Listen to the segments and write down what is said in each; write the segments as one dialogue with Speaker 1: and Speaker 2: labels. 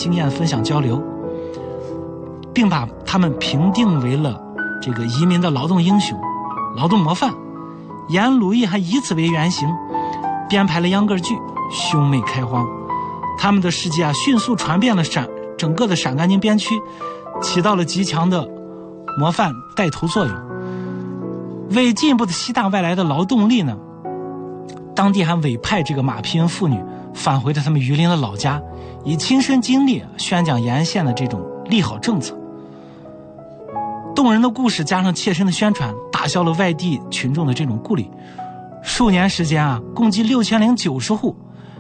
Speaker 1: 经验分享交流，并把他们评定为了这个移民的劳动英雄、劳动模范。延安鲁艺还以此为原型，编排了秧歌剧《兄妹开荒》。他们的事迹迅速传遍了整个的陕甘宁边区，起到了极强的模范带头作用。为进一步的吸纳外来的劳动力呢，当地还委派这个马匹人妇女返回了他们榆林的老家，以亲身经历宣讲延安县的这种利好政策。动人的故事加上切身的宣传，打消了外地群众的这种顾虑。数年时间共计6090户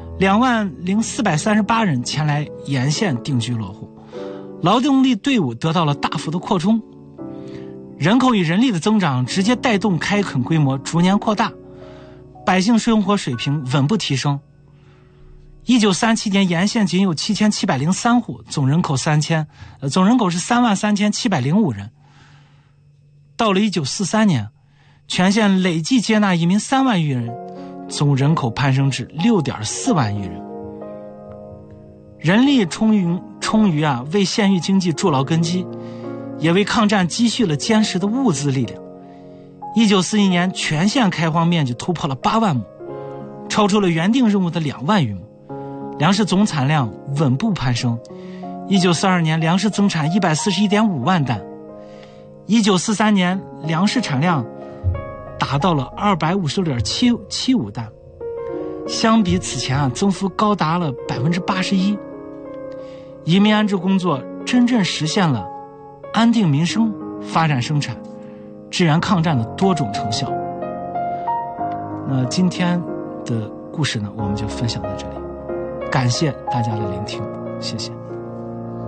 Speaker 1: ，20438人前来沿县定居落户，劳动力队伍得到了大幅的扩充。人口与人力的增长直接带动开垦规模逐年扩大，百姓生活水平稳步提升。1937年沿县仅有7703户，总人口是33705人。到了1943年，全县累计接纳移民3万余人，总人口攀升至6.4万余人。人力充裕为县域经济筑牢根基，也为抗战积蓄了坚实的物资力量。1941年全县开荒面积突破了8万亩，超出了原定任务的2万余亩，粮食总产量稳步攀升。1942年粮食增产141.5万担，1943年粮食产量达到了256.75担，相比此前增幅高达了81%。移民安置工作真正实现了安定民生、发展生产、支援抗战的多种成效。那今天的故事呢，我们就分享到这里，感谢大家的聆听，谢谢。